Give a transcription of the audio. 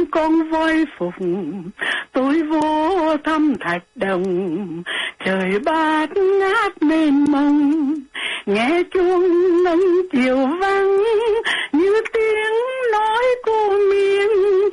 con voi phục, tôi vô thăm thạch đồng, trời bát ngát mênh mông, nghe Chúa